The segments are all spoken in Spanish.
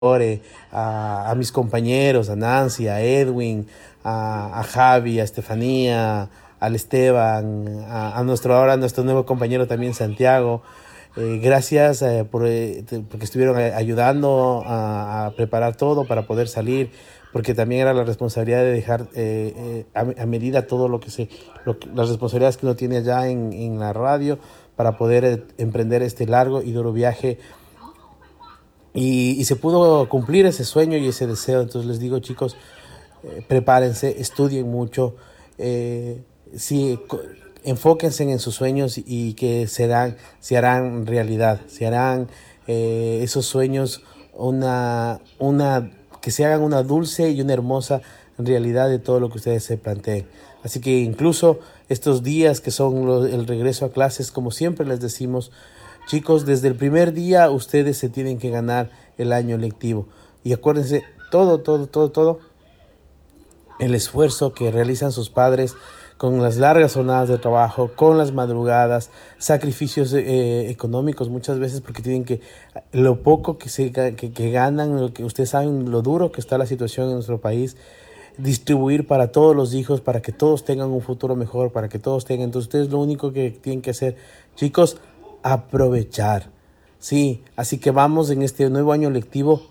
a mis compañeros, a Nancy, a Edwin, a Javi, a Estefanía, al Esteban, a nuestro nuevo compañero también Santiago. Gracias porque estuvieron ayudando a preparar todo para poder salir, porque también era la responsabilidad de dejar a medida todo las responsabilidades que uno tiene allá en la radio para poder emprender este largo y duro viaje y se pudo cumplir ese sueño y ese deseo. Entonces les digo, chicos, prepárense, estudien mucho, sí, enfóquense en sus sueños y que se harán realidad, se harán esos sueños que se hagan una dulce y una hermosa realidad de todo lo que ustedes se planteen. Así que incluso estos días que son el regreso a clases, como siempre les decimos, chicos, desde el primer día ustedes se tienen que ganar el año lectivo. Y acuérdense, todo el esfuerzo que realizan sus padres con las largas jornadas de trabajo, con las madrugadas, sacrificios económicos muchas veces porque tienen que, lo poco que ganan, lo que ustedes saben, lo duro que está la situación en nuestro país, distribuir para todos los hijos, para que todos tengan un futuro mejor, para que todos tengan. Entonces ustedes lo único que tienen que hacer, chicos, aprovechar. Sí, así que vamos en este nuevo año lectivo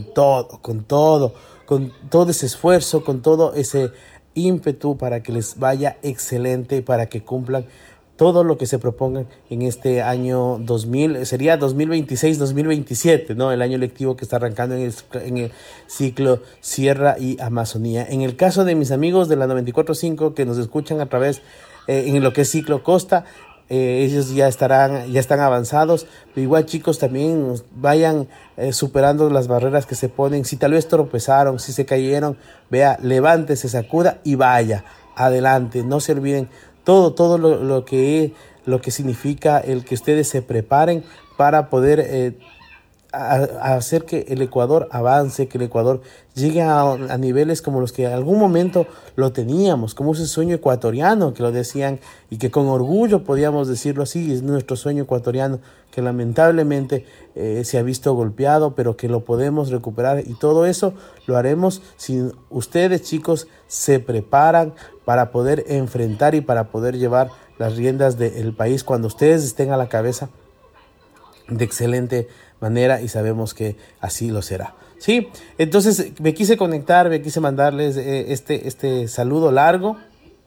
con todo ese esfuerzo, con todo ese ímpetu para que les vaya excelente, para que cumplan todo lo que se propongan en este año 2000, sería 2026-2027, ¿no? El año lectivo que está arrancando en el ciclo Sierra y Amazonía. En el caso de mis amigos de la 94.5 que nos escuchan a través en lo que es ciclo Costa, ellos ya están avanzados, pero igual chicos también vayan superando las barreras que se ponen. Si tal vez tropezaron, si se cayeron, vea, levántese, sacuda y vaya adelante. No se olviden todo lo que significa el que ustedes se preparen para poder a hacer que el Ecuador avance, que el Ecuador llegue a niveles como los que en algún momento lo teníamos, como ese sueño ecuatoriano que lo decían y que con orgullo podíamos decirlo así, es nuestro sueño ecuatoriano que lamentablemente se ha visto golpeado, pero que lo podemos recuperar y todo eso lo haremos si ustedes, chicos, se preparan para poder enfrentar y para poder llevar las riendas del país cuando ustedes estén a la cabeza de excelente manera y sabemos que así lo será. Sí, entonces me quise mandarles este saludo largo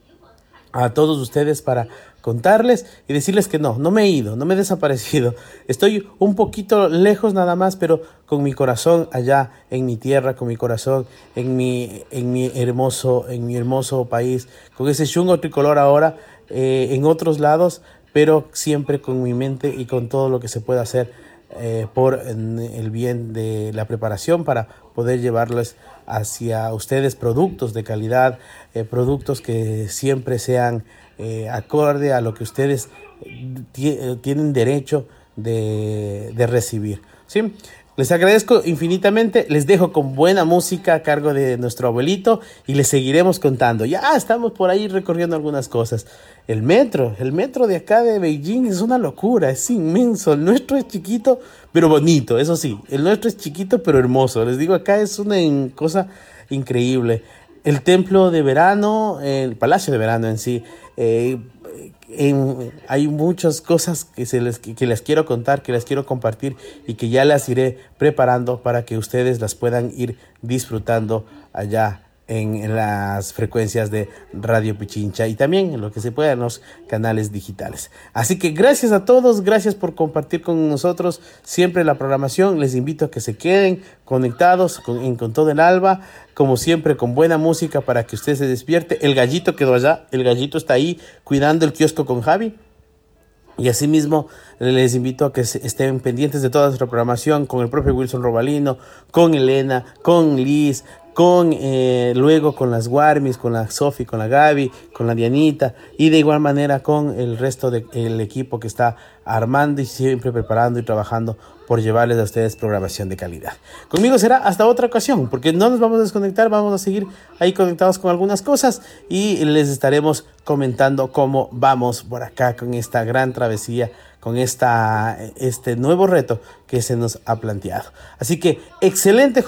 a todos ustedes para contarles y decirles que no me he ido, no me he desaparecido. Estoy un poquito lejos nada más, pero con mi corazón allá en mi tierra, con mi corazón en mi hermoso país, con ese chungo tricolor ahora en otros lados, pero siempre con mi mente y con todo lo que se pueda hacer por el bien de la preparación para poder llevarles hacia ustedes productos de calidad, productos que siempre sean acorde a lo que ustedes tienen derecho de recibir. ¿Sí? Les agradezco infinitamente, les dejo con buena música a cargo de nuestro abuelito y les seguiremos contando. Ya estamos por ahí recorriendo algunas cosas. El metro de acá de Beijing es una locura, es inmenso. El nuestro es chiquito, pero bonito, eso sí. El nuestro es chiquito, pero hermoso. Les digo, acá es una cosa increíble. El templo de verano, el palacio de verano en sí, hay muchas cosas que les quiero contar, que les quiero compartir y que ya las iré preparando para que ustedes las puedan ir disfrutando allá en las frecuencias de Radio Pichincha y también en lo que se pueda en los canales digitales. Así que gracias a todos, gracias por compartir con nosotros siempre la programación. Les invito a que se queden conectados con todo el alba, como siempre con buena música para que usted se despierte. El gallito quedó allá, el gallito está ahí cuidando el kiosco con Javi. Y asimismo les invito a que estén pendientes de toda nuestra programación con el propio Wilson Robalino, con Elena, con Liz, con luego con las Warmis, con la Sofi, con la Gaby, con la Dianita y de igual manera con el resto del equipo que está armando y siempre preparando y trabajando por llevarles a ustedes programación de calidad. Conmigo será hasta otra ocasión, porque no nos vamos a desconectar, vamos a seguir ahí conectados con algunas cosas y les estaremos comentando cómo vamos por acá con esta gran travesía, con este nuevo reto que se nos ha planteado. Así que excelente